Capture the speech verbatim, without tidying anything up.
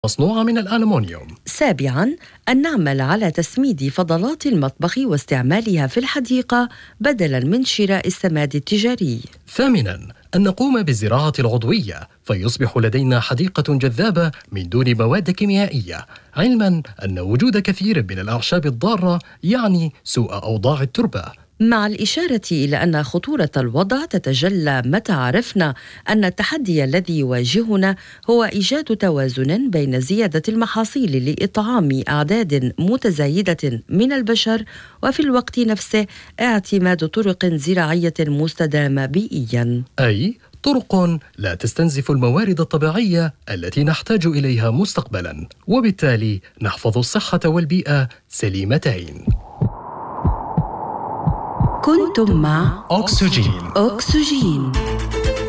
مصنوعة من الألمنيوم. سابعاً، أن نعمل على تسميد فضلات المطبخ واستعمالها في الحديقة بدلاً من شراء السماد التجاري. ثامناً، أن نقوم بالزراعة العضوية فيصبح لدينا حديقة جذابة من دون مواد كيميائية، علماً أن وجود كثير من الأعشاب الضارة يعني سوء أوضاع التربة، مع الإشارة إلى أن خطورة الوضع تتجلى متى عرفنا أن التحدي الذي يواجهنا هو إيجاد توازن بين زيادة المحاصيل لإطعام أعداد متزايدة من البشر وفي الوقت نفسه اعتماد طرق زراعية مستدامة بيئياً، أي طرق لا تستنزف الموارد الطبيعية التي نحتاج إليها مستقبلاً، وبالتالي نحفظ الصحة والبيئة سليمتين. كنتم مع أكسجين. أكسجين.